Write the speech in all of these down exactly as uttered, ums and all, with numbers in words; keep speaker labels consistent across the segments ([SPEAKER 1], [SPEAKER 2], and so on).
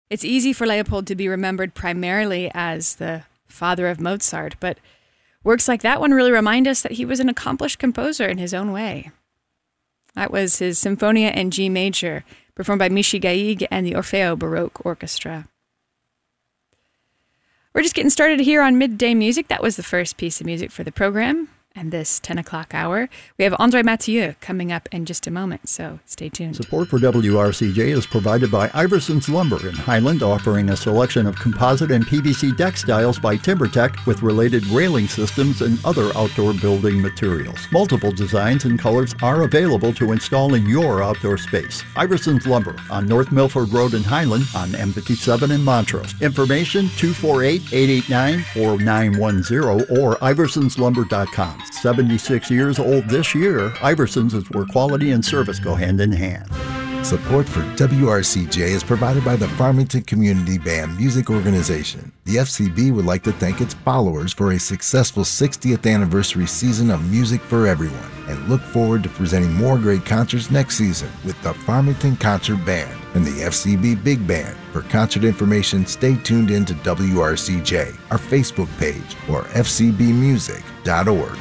[SPEAKER 1] It's easy for Leopold to be remembered primarily as the father of Mozart, but works like that one really remind us that he was an accomplished composer in his own way. That was his Symphonia in G major, performed by Michi Gaig and the Orfeo Baroque Orchestra. We're just getting started here on Midday Music. That was the first piece of music for the program. And this ten o'clock hour, we have André Mathieu coming up in just a moment, so stay tuned.
[SPEAKER 2] Support for W R C J is provided by Iverson's Lumber in Highland, offering a selection of composite and P V C deck styles by TimberTech with related railing systems and other outdoor building materials. Multiple designs and colors are available to install in your outdoor space. Iverson's Lumber on North Milford Road in Highland on M fifty-seven in Montrose. Information two four eight, eight eight nine, four nine one zero or iversons lumber dot com. seventy-six years old this year, Iversons is where quality and service go hand in hand.
[SPEAKER 3] Support for W R C J is provided by the Farmington Community Band Music Organization. The F C B would like to thank its followers for a successful sixtieth anniversary season of music for everyone and look forward to presenting more great concerts next season with the Farmington Concert Band and the F C B Big Band. For concert information, stay tuned in to W R C J, our Facebook page, or f c b music dot org.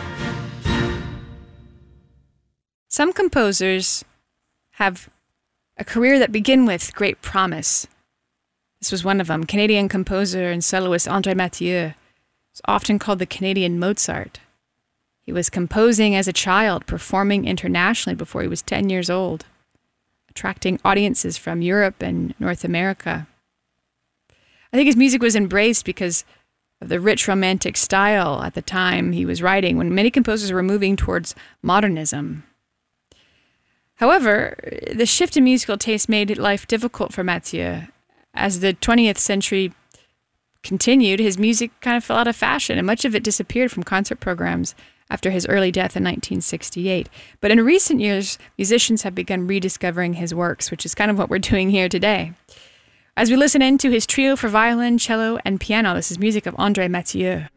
[SPEAKER 1] Some composers have a career that begin with great promise. This was one of them. Canadian composer and soloist André Mathieu is often called the Canadian Mozart. He was composing as a child, performing internationally before he was ten years old, attracting audiences from Europe and North America. I think his music was embraced because of the rich romantic style at the time he was writing, when many composers were moving towards modernism. However, the shift in musical taste made life difficult for Mathieu. As the twentieth century continued, his music kind of fell out of fashion, and much of it disappeared from concert programs after his early death in nineteen sixty-eight. But in recent years, musicians have begun rediscovering his works, which is kind of what we're doing here today. As we listen into his trio for violin, cello, and piano, this is music of André Mathieu.